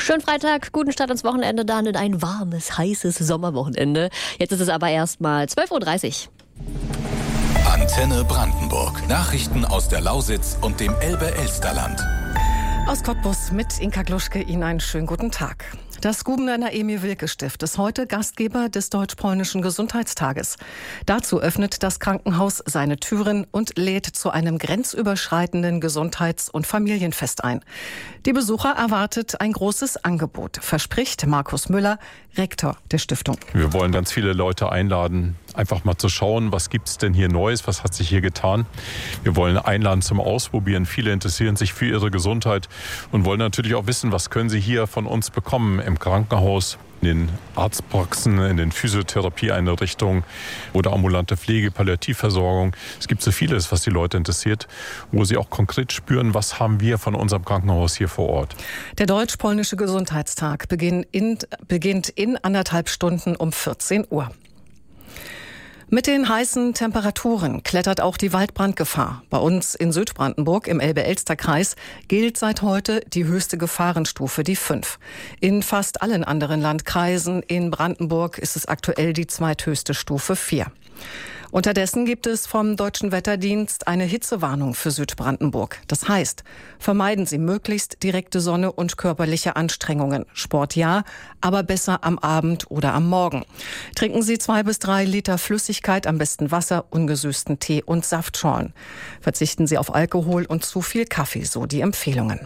Schönen Freitag, guten Start ins Wochenende, dann in ein warmes, heißes Sommerwochenende. Jetzt ist es aber erstmal 12.30 Uhr. Antenne Brandenburg. Nachrichten aus der Lausitz und dem Elbe-Elsterland. Aus Cottbus mit Inka Gluschke Ihnen einen schönen guten Tag. Das Gubener Emil-Wilke-Stift ist heute Gastgeber des Deutsch-Polnischen Gesundheitstages. Dazu öffnet das Krankenhaus seine Türen und lädt zu einem grenzüberschreitenden Gesundheits- und Familienfest ein. Die Besucher erwartet ein großes Angebot, verspricht Markus Müller, Rektor der Stiftung. Wir wollen ganz viele Leute einladen, einfach mal zu schauen, was gibt's denn hier Neues, was hat sich hier getan. Wir wollen einladen zum Ausprobieren. Viele interessieren sich für ihre Gesundheit und wollen natürlich auch wissen, was können sie hier von uns bekommen im Krankenhaus, in den Arztpraxen, in den Physiotherapieeinrichtungen oder ambulante Pflege, Palliativversorgung. Es gibt so vieles, was die Leute interessiert, wo sie auch konkret spüren, was haben wir von unserem Krankenhaus hier vor Ort. Der Deutsch-Polnische Gesundheitstag beginnt in 1,5 Stunden um 14 Uhr. Mit den heißen Temperaturen klettert auch die Waldbrandgefahr. Bei uns in Südbrandenburg im Elbe-Elster-Kreis gilt seit heute die höchste Gefahrenstufe, die 5. In fast allen anderen Landkreisen in Brandenburg ist es aktuell die zweithöchste Stufe 4. Unterdessen gibt es vom Deutschen Wetterdienst eine Hitzewarnung für Südbrandenburg. Das heißt, vermeiden Sie möglichst direkte Sonne und körperliche Anstrengungen. Sport ja, aber besser am Abend oder am Morgen. Trinken Sie 2 bis 3 Liter Flüssigkeit, am besten Wasser, ungesüßten Tee und Saftschorlen. Verzichten Sie auf Alkohol und zu viel Kaffee, so die Empfehlungen.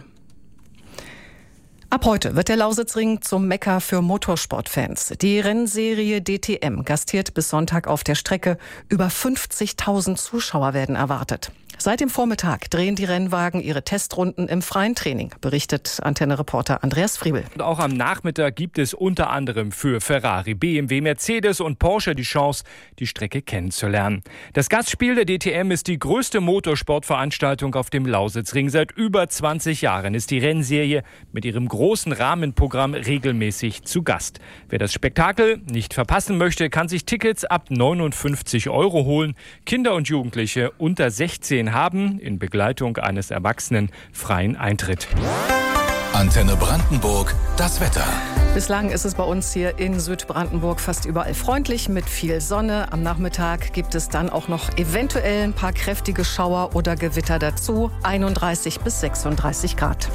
Ab heute wird der Lausitzring zum Mekka für Motorsportfans. Die Rennserie DTM gastiert bis Sonntag auf der Strecke. Über 50.000 Zuschauer werden erwartet. Seit dem Vormittag drehen die Rennwagen ihre Testrunden im freien Training, berichtet Antenne-Reporter Andreas Friebel. Und auch am Nachmittag gibt es unter anderem für Ferrari, BMW, Mercedes und Porsche die Chance, die Strecke kennenzulernen. Das Gastspiel der DTM ist die größte Motorsportveranstaltung auf dem Lausitzring. Seit über 20 Jahren ist die Rennserie mit ihrem großen Rahmenprogramm regelmäßig zu Gast. Wer das Spektakel nicht verpassen möchte, kann sich Tickets ab 59 € holen. Kinder und Jugendliche unter 16 haben in Begleitung eines Erwachsenen freien Eintritt. Antenne Brandenburg, das Wetter. Bislang ist es bei uns hier in Südbrandenburg fast überall freundlich mit viel Sonne. Am Nachmittag gibt es dann auch noch eventuell ein paar kräftige Schauer oder Gewitter dazu. 31 bis 36 Grad.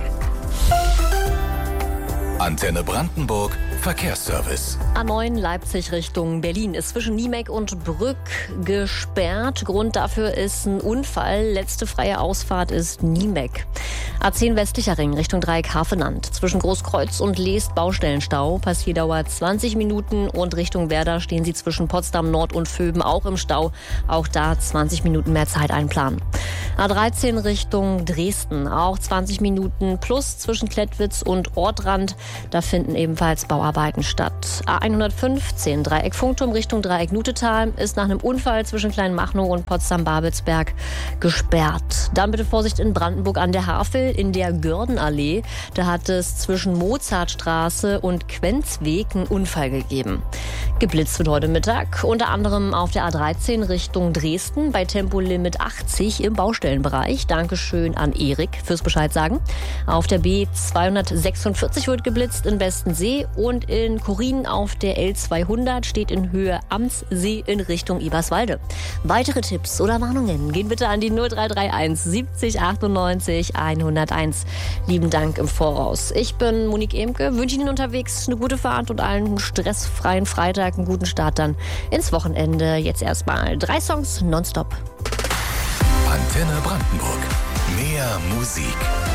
Antenne Brandenburg, Verkehrsservice. A9 Leipzig Richtung Berlin ist zwischen Niemek und Brück gesperrt. Grund dafür ist ein Unfall. Letzte freie Ausfahrt ist Niemek. A10 westlicher Ring Richtung Dreieck Hafenland. Zwischen Großkreuz und Leest Baustellenstau. Passierdauer 20 Minuten und Richtung Werder stehen Sie zwischen Potsdam Nord und Vöben auch im Stau. Auch da 20 Minuten mehr Zeit einplanen. A13 Richtung Dresden. Auch 20 Minuten plus zwischen Klettwitz und Ortrand. Da finden ebenfalls Bauarbeiten statt. A115 Dreieck Funkturm Richtung Dreieck Nutetal ist nach einem Unfall zwischen Kleinmachnow und Potsdam-Babelsberg gesperrt. Dann bitte Vorsicht in Brandenburg an der Havel in der Gördenallee. Da hat es zwischen Mozartstraße und Quenzweg einen Unfall gegeben. Geblitzt wird heute Mittag, unter anderem auf der A13 Richtung Dresden bei Tempolimit 80 im Baustellenbereich. Dankeschön an Erik fürs Bescheid sagen. Auf der B246 wird geblitzt in Bestensee und in Korin auf der L200 steht in Höhe Amtssee in Richtung Eberswalde. Weitere Tipps oder Warnungen gehen bitte an die 0331 70 98 101. Lieben Dank im Voraus. Ich bin Monique Emke, wünsche Ihnen unterwegs eine gute Fahrt und allen einen stressfreien Freitag, einen guten Start dann ins Wochenende. Jetzt erstmal 3 Songs nonstop. Antenne Brandenburg. Mehr Musik.